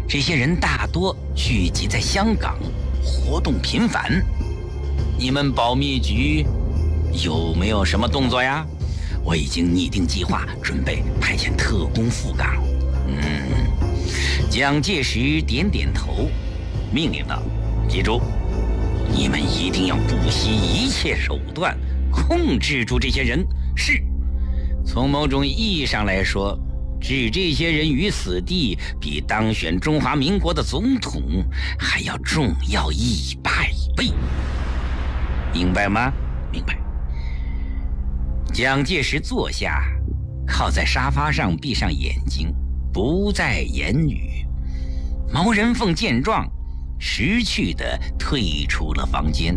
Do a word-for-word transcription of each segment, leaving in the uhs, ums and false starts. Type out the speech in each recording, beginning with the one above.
这些人大多聚集在香港，活动频繁。你们保密局有没有什么动作呀？我已经拟定计划，准备派遣特工赴港。嗯，蒋介石点点头，命令道：记住，你们一定要不惜一切手段控制住这些人。是，从某种意义上来说，置这些人于死地，比当选中华民国的总统还要重要一百倍。明白吗？明白。蒋介石坐下，靠在沙发上，闭上眼睛，不再言语。毛人凤见状，识趣地退出了房间。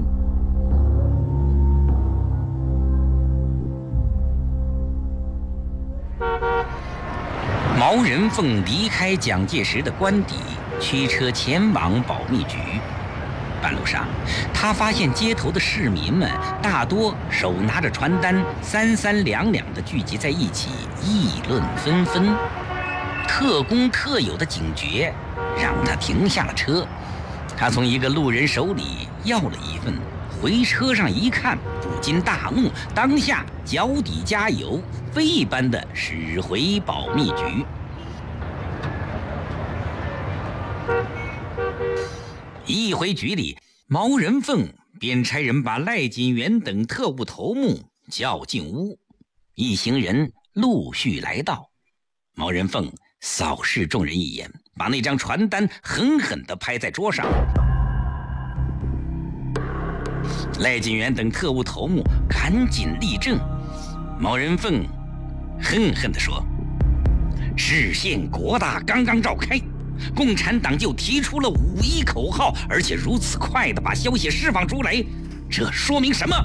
毛人凤离开蒋介石的官邸，驱车前往保密局。半路上，他发现街头的市民们大多手拿着传单，三三两两地聚集在一起，议论纷纷。特工特有的警觉让他停下了车。他从一个路人手里要了一份，回车上一看，不禁大怒，当下脚底加油，飞一般的驶回保密局。一回局里，毛人凤便差人把赖锦元等特务头目叫进屋。一行人陆续来到，毛人凤扫视众人一眼，把那张传单狠狠地拍在桌上。赖锦元等特务头目赶紧立正。毛人凤恨恨地说：市县国大刚刚召开，共产党就提出了五一口号，而且如此快地把消息释放出来，这说明什么？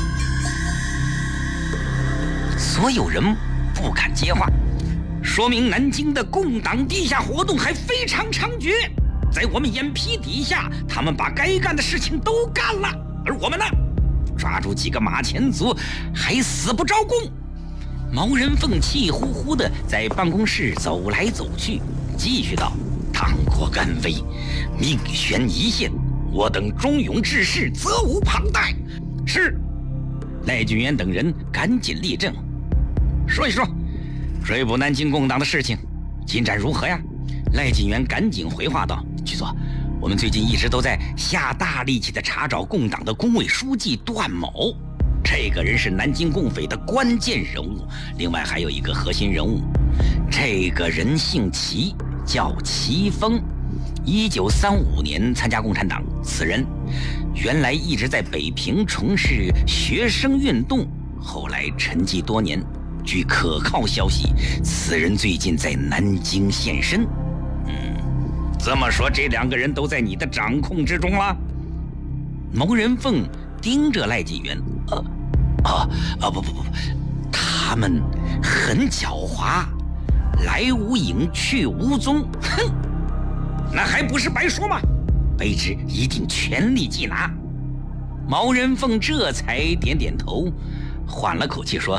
所有人不敢接话，说明南京的共党地下活动还非常猖獗，在我们眼皮底下，他们把该干的事情都干了，而我们呢，抓住几个马前卒还死不招供。毛人凤气呼呼地在办公室走来走去，继续道：党国安危，命悬一线，我等忠勇志士，责无旁贷。是。赖俊元等人赶紧立正，说一说追捕南京共党的事情进展如何呀？赖锦元赶紧回话道：局座，我们最近一直都在下大力气的查找共党的工委书记段某，这个人是南京共匪的关键人物。另外还有一个核心人物，这个人姓齐，叫齐峰，一九三五年参加共产党。此人原来一直在北平从事学生运动，后来沉寂多年。据可靠消息，此人最近在南京现身。嗯，这么说，这两个人都在你的掌控之中了？毛人凤盯着赖锦元，呃，啊啊不不不，他们很狡猾，来无影去无踪。哼，那还不是白说吗？卑职一定全力缉拿。毛人凤这才点点头，缓了口气说：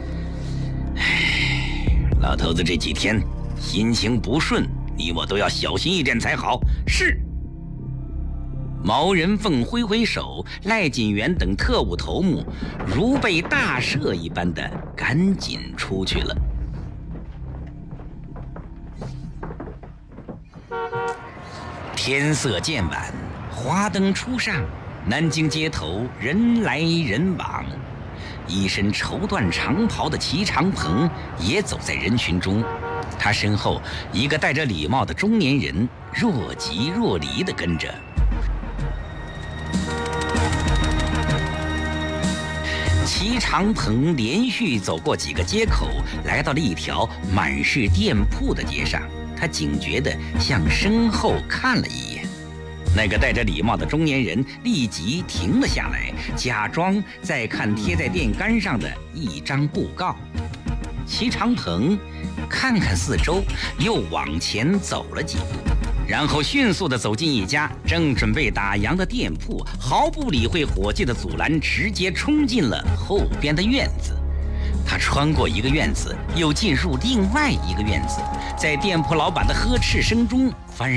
老头子这几天心情不顺，你我都要小心一点才好。是。毛人凤挥挥手，赖锦元等特务头目如被大赦一般的赶紧出去了。天色渐晚，华灯初上，南京街头人来人往。一身绸缎长袍的齐长鹏也走在人群中，他身后一个戴着礼帽的中年人若即若离地跟着。齐长鹏连续走过几个街口，来到了一条满是店铺的街上，他警觉地向身后看了一眼。那个戴着礼帽的中年人立即停了下来，假装在看贴在电杆上的一张布告。齐长鹏看看四周，又往前走了几步，然后迅速地走进一家正准备打烊的店铺，毫不理会伙计的阻拦，直接冲进了后边的院子。他穿过一个院子，又进入另外一个院子，在店铺老板的呵斥声中